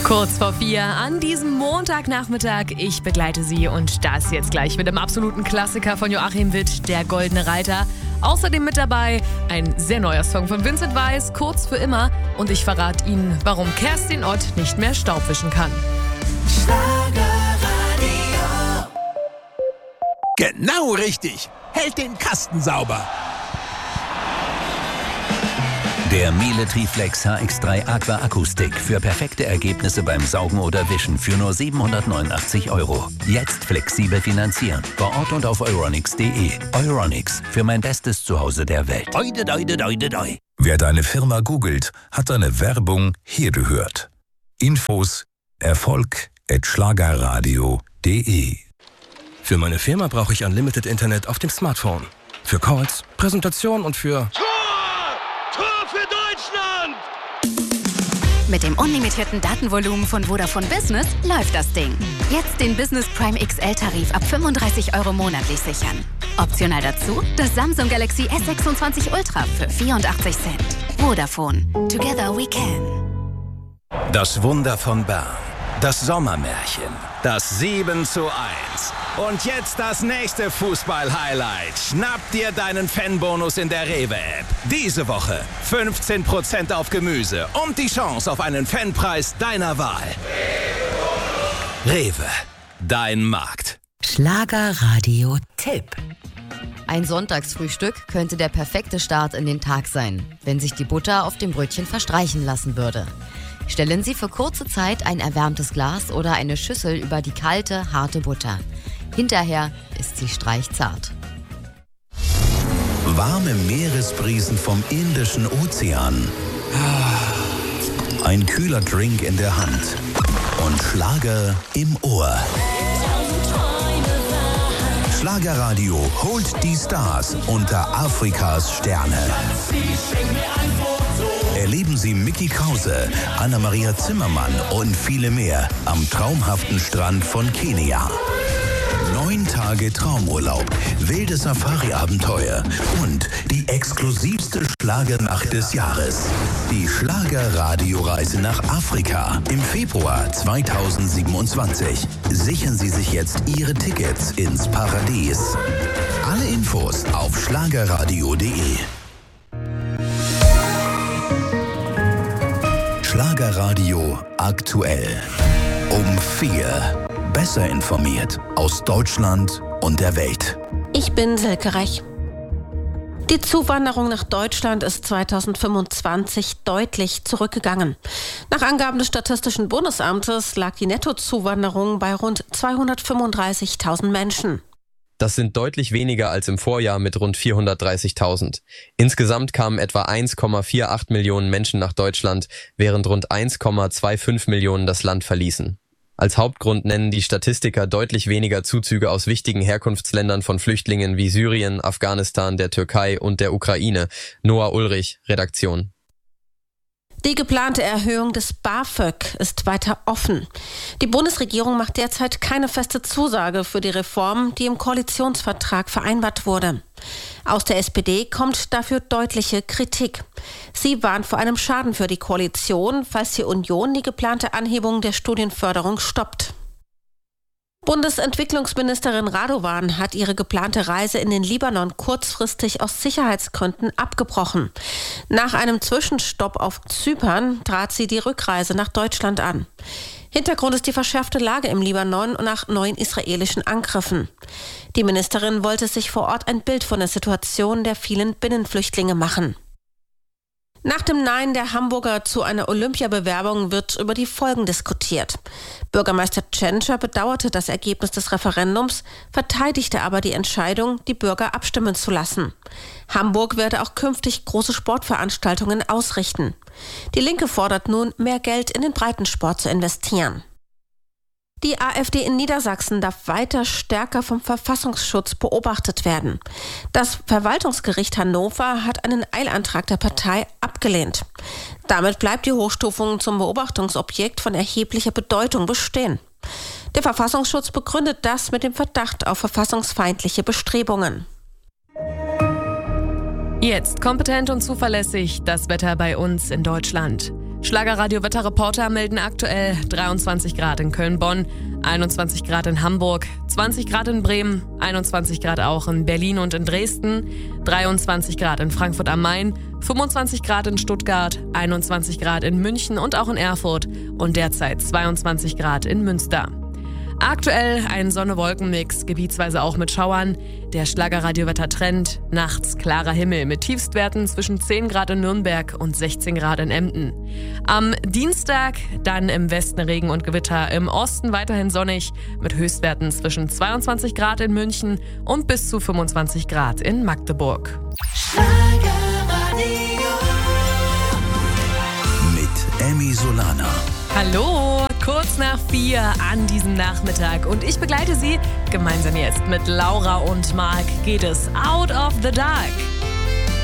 Kurz vor 4 an diesem Montagnachmittag. Ich begleite Sie und das jetzt gleich mit dem absoluten Klassiker von Joachim Witt, Der Goldene Reiter. Außerdem mit dabei ein sehr neuer Song von Vincent Weiss, Kurz für immer. Und ich verrate Ihnen, warum Kerstin Ott nicht mehr Staub wischen kann. Schlagerradio. Genau richtig. Hält den Kasten sauber. Der Miele Triflex HX3 Aqua Akustik für perfekte Ergebnisse beim Saugen oder Wischen für nur 789 €. Jetzt flexibel finanzieren. Vor Ort und auf euronics.de. Euronics, für mein bestes Zuhause der Welt. Oide, doide, doide, doi. Wer deine Firma googelt, hat deine Werbung hier gehört. Infos erfolg@schlagerradio.de. Für meine Firma brauche ich Unlimited Internet auf dem Smartphone. Für Calls, Präsentation und für... Tor für Deutschland! Mit dem unlimitierten Datenvolumen von Vodafone Business läuft das Ding. Jetzt den Business Prime XL-Tarif ab 35 € monatlich sichern. Optional dazu das Samsung Galaxy S26 Ultra für 84 Cent. Vodafone. Together we can. Das Wunder von Bern. Das Sommermärchen. Das 7:1. Und jetzt das nächste Fußball-Highlight. Schnapp dir deinen Fanbonus in der Rewe-App. Diese Woche 15% auf Gemüse und die Chance auf einen Fanpreis deiner Wahl. Rewe, dein Markt. Schlagerradio-Tipp. Ein Sonntagsfrühstück könnte der perfekte Start in den Tag sein, wenn sich die Butter auf dem Brötchen verstreichen lassen würde. Stellen Sie für kurze Zeit ein erwärmtes Glas oder eine Schüssel über die kalte, harte Butter. Hinterher ist sie streichzart. Warme Meeresbrisen vom Indischen Ozean. Ein kühler Drink in der Hand. Und Schlager im Ohr. Schlagerradio holt die Stars unter Afrikas Sterne. Erleben Sie Mickey Krause, Anna-Maria Zimmermann und viele mehr am traumhaften Strand von Kenia. 9 Tage Traumurlaub, wilde Safari-Abenteuer und die exklusivste Schlagernacht des Jahres. Die Schlagerradio-Reise nach Afrika im Februar 2027. Sichern Sie sich jetzt Ihre Tickets ins Paradies. Alle Infos auf schlagerradio.de. Schlagerradio aktuell. Um 4. Besser informiert aus Deutschland und der Welt. Ich bin Silke Rech. Die Zuwanderung nach Deutschland ist 2025 deutlich zurückgegangen. Nach Angaben des Statistischen Bundesamtes lag die Nettozuwanderung bei rund 235.000 Menschen. Das sind deutlich weniger als im Vorjahr mit rund 430.000. Insgesamt kamen etwa 1,48 Millionen Menschen nach Deutschland, während rund 1,25 Millionen das Land verließen. Als Hauptgrund nennen die Statistiker deutlich weniger Zuzüge aus wichtigen Herkunftsländern von Flüchtlingen wie Syrien, Afghanistan, der Türkei und der Ukraine. Noah Ulrich, Redaktion. Die geplante Erhöhung des BAföG ist weiter offen. Die Bundesregierung macht derzeit keine feste Zusage für die Reform, die im Koalitionsvertrag vereinbart wurde. Aus der SPD kommt dafür deutliche Kritik. Sie warnt vor einem Schaden für die Koalition, falls die Union die geplante Anhebung der Studienförderung stoppt. Bundesentwicklungsministerin Radovan hat ihre geplante Reise in den Libanon kurzfristig aus Sicherheitsgründen abgebrochen. Nach einem Zwischenstopp auf Zypern trat sie die Rückreise nach Deutschland an. Hintergrund ist die verschärfte Lage im Libanon nach neuen israelischen Angriffen. Die Ministerin wollte sich vor Ort ein Bild von der Situation der vielen Binnenflüchtlinge machen. Nach dem Nein der Hamburger zu einer Olympiabewerbung wird über die Folgen diskutiert. Bürgermeister Tschentscher bedauerte das Ergebnis des Referendums, verteidigte aber die Entscheidung, die Bürger abstimmen zu lassen. Hamburg werde auch künftig große Sportveranstaltungen ausrichten. Die Linke fordert nun, mehr Geld in den Breitensport zu investieren. Die AfD in Niedersachsen darf weiter stärker vom Verfassungsschutz beobachtet werden. Das Verwaltungsgericht Hannover hat einen Eilantrag der Partei abgelehnt. Damit bleibt die Hochstufung zum Beobachtungsobjekt von erheblicher Bedeutung bestehen. Der Verfassungsschutz begründet das mit dem Verdacht auf verfassungsfeindliche Bestrebungen. Jetzt kompetent und zuverlässig das Wetter bei uns in Deutschland. Schlagerradio-Wetterreporter melden aktuell 23 Grad in Köln-Bonn, 21 Grad in Hamburg, 20 Grad in Bremen, 21 Grad auch in Berlin und in Dresden, 23 Grad in Frankfurt am Main, 25 Grad in Stuttgart, 21 Grad in München und auch in Erfurt und derzeit 22 Grad in Münster. Aktuell ein Sonne-Wolken-Mix, gebietsweise auch mit Schauern. Der Schlagerradio-Wetter-Trend, nachts klarer Himmel mit Tiefstwerten zwischen 10 Grad in Nürnberg und 16 Grad in Emden. Am Dienstag dann im Westen Regen und Gewitter, im Osten weiterhin sonnig mit Höchstwerten zwischen 22 Grad in München und bis zu 25 Grad in Magdeburg. Mit Emmy Solana. Hallo, kurz nach 4 an diesem Nachmittag und ich begleite Sie gemeinsam jetzt mit Laura und Marc geht es Out of the Dark.